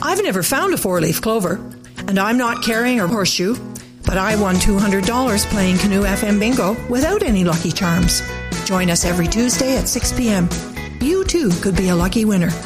I've never found a four-leaf clover, and I'm not carrying a horseshoe, but I won $200 playing Canoe FM Bingo without any Lucky Charms. Join us every Tuesday at 6 p.m. You too could be a lucky winner.